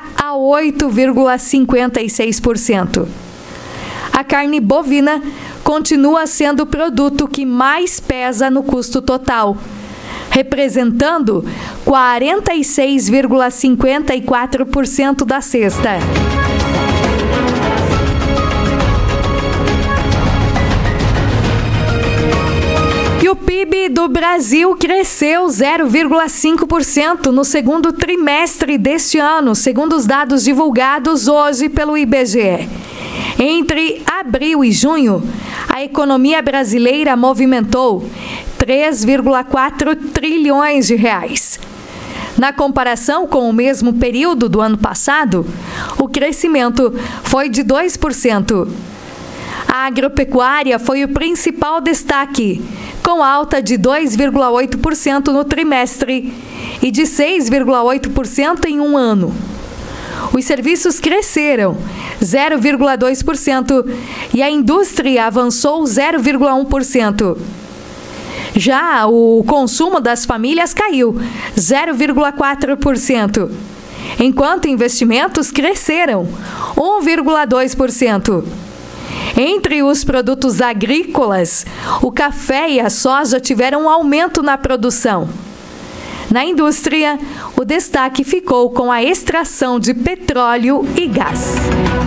a 8,56%. A carne bovina continua sendo o produto que mais pesa no custo total, representando 46,54% da cesta. E o PIB do Brasil cresceu 0,5% no segundo trimestre deste ano, segundo os dados divulgados hoje pelo IBGE. Entre abril e junho, a economia brasileira movimentou 3,4 trilhões de reais. Na comparação com o mesmo período do ano passado, o crescimento foi de 2%. A agropecuária foi o principal destaque, com alta de 2,8% no trimestre e de 6,8% em um ano. Os serviços cresceram 0,2% e a indústria avançou 0,1%. Já o consumo das famílias caiu 0,4%, enquanto investimentos cresceram 1,2%. Entre os produtos agrícolas, o café e a soja tiveram um aumento na produção. Na indústria, o destaque ficou com a extração de petróleo e gás.